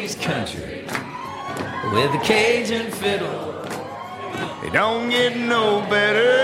80s country with a Cajun fiddle. It don't get no better